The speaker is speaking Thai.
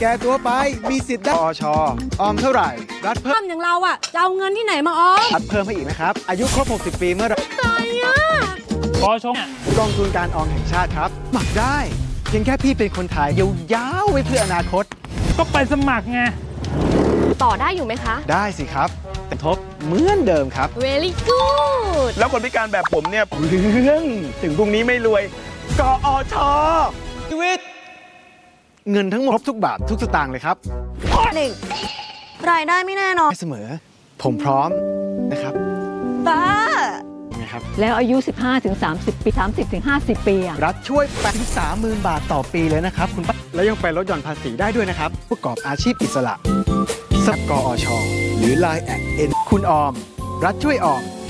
แก่ตัวไปมีสิทธิ์ได้อชออมเท่าไหร่รัฐเพิ่มทำอย่างเราอะจะเอาเงินที่ไหนมาออมรัฐเพิ่มให้อีกนะครับอายุครบ 60 ปีเมื่อไหร่ตายอะปอชงกองทุนการออมแห่งชาติครับสมัครได้เพียงแค่พี่เป็นคนไทยยาวๆไว้เพื่ออนาคตก็ไปสมัครไงต่อได้อยู่ไหมคะได้สิครับแต่ทบเหมือนเดิมครับ very good แล้วคนพิการแบบผมเนี่ยเรื่องถึงพรุ่งนี้ไม่รวยกอชชีวิตเงินทั้งหมดครบทุกบาททุกสตางค์เลยครับ 1. รายได้ไม่แน่นอนได้เสมอ ผมพร้อมนะครับบ้านะครับแล้วอายุ 15-30 ปี 30-50 ปีอะรัฐช่วย30,000 บาทต่อปีเลยนะครับคุณป้าแล้วยังไปลดหย่อนภาษีได้ด้วยนะครับประกอบอาชีพอิสระสับกอชหรือ Line@ คุณออม รัฐช่วยออม